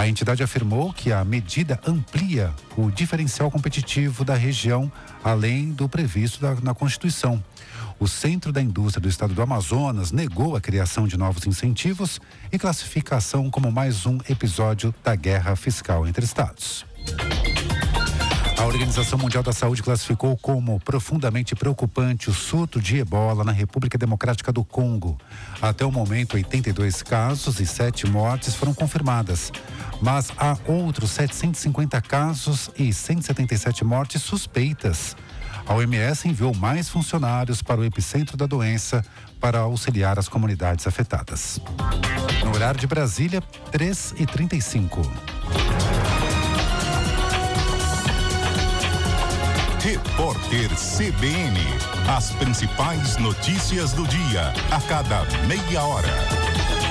A entidade afirmou que a medida amplia o diferencial competitivo da região, além do previsto na Constituição. O Centro da Indústria do Estado do Amazonas negou a criação de novos incentivos e classifica a ação como mais um episódio da guerra fiscal entre estados. A Organização Mundial da Saúde classificou como profundamente preocupante o surto de ebola na República Democrática do Congo. Até o momento, 82 casos e 7 mortes foram confirmadas. Mas há outros 750 casos e 177 mortes suspeitas. A OMS enviou mais funcionários para o epicentro da doença para auxiliar as comunidades afetadas. No horário de Brasília, 3h35. Repórter CBN. As principais notícias do dia, a cada meia hora.